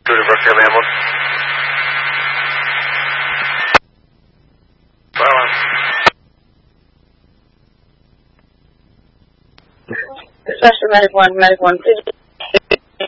to Brookfield ambulance. Silence. Special Medic 1, please.